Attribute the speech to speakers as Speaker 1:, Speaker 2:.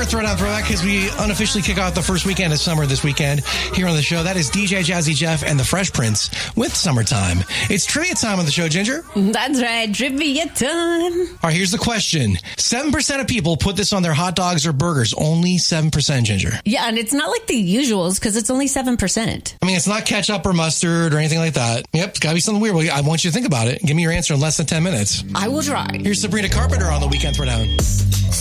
Speaker 1: our Throwdown Throwback as we unofficially kick off the first weekend of summer this weekend here on the show. That is DJ Jazzy Jeff and the Fresh Prince with Summertime. It's trivia time on the show, Ginger.
Speaker 2: That's right, trivia time.
Speaker 1: All right, here's the question. 7% of people put this on their hot dogs or burgers. Only 7%, Ginger.
Speaker 2: Yeah, and it's not like the usuals because it's only 7%.
Speaker 1: I mean, it's not ketchup or mustard or anything like that. Yep, it's got to be something weird. Well, I want you to think about it. Give me your answer in less than 10 minutes.
Speaker 2: I will try.
Speaker 1: Here's Sabrina Carpenter on the Weekend Throwdown.